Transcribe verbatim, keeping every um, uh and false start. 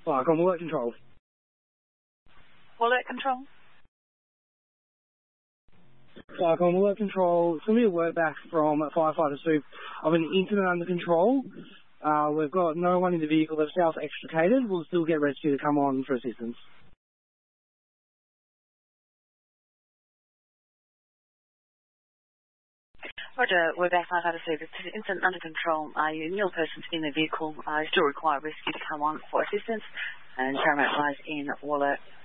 Fire on alert control. Alert control. Fire on alert control. Send me a word back from Firefighter Soup of an incident under control. Uh, we've got no one in the vehicle that's self-extricated. We'll still get rescue to come on for assistance. Roger, we're back five out of three. This is incident under control. Uh, you knew persons in the vehicle uh, still require rescue to come on for assistance, and paramount lies in Waller